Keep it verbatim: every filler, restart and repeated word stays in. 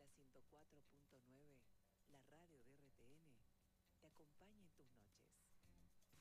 La ciento cuatro punto nueve, la radio de R T N, te acompaña en tus noches.